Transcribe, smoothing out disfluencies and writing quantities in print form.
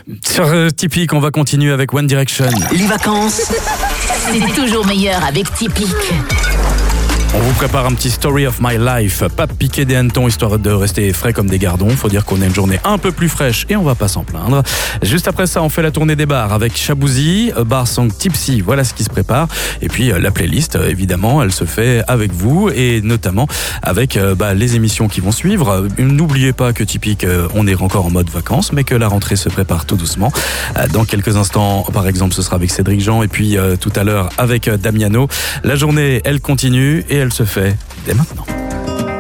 Sur Typique, on va continuer avec One Direction. Les vacances, C'est toujours meilleur avec Typique. On vous prépare un petit story of my life. Pas piquer des hannetons histoire de rester frais comme des gardons. Faut dire qu'on a une journée un peu plus fraîche et on va pas s'en plaindre. Juste après ça, on fait la tournée des bars avec Shabouzi, bar song Tipsy. Voilà ce qui se prépare. Et puis la playlist, évidemment, elle se fait avec vous et notamment avec les émissions qui vont suivre. N'oubliez pas que Typique, on est encore en mode vacances, mais que la rentrée se prépare tout doucement. Dans quelques instants, par exemple, ce sera avec Cédric Jean et puis tout à l'heure avec Damiano. La journée, elle continue et elle se fait dès maintenant.